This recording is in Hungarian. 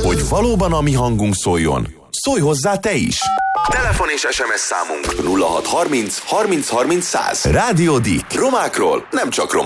Hogy valóban a mi hangunk szóljon, szólj hozzá te is! Telefon és SMS számunk 0630 30 30 100. Rádió Dick. Romákról nem csak romákról.